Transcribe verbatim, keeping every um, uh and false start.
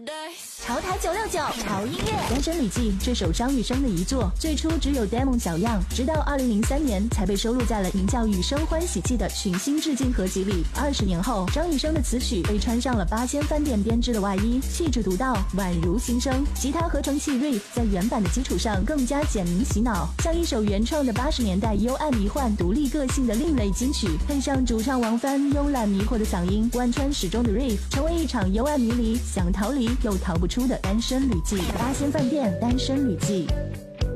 潮台九六九潮音乐，《单身旅记》这首张雨生的遗作，最初只有 demo 小样，直到二零零三年才被收录在了名叫《雨生欢喜记》的群星致敬合集里。二十年后，张雨生的词曲被穿上了八仙饭店编织的外衣，气质独到，宛如新生。吉他合成器 riff 在原版的基础上更加简明洗脑，像一首原创的八十年代幽暗迷幻、独立个性的另类金曲，配上主唱王帆慵懒迷惑的嗓音，贯穿始终的 riff， 成为一场幽暗迷离、想逃离又逃不出的单身旅记。八仙饭店单身旅记。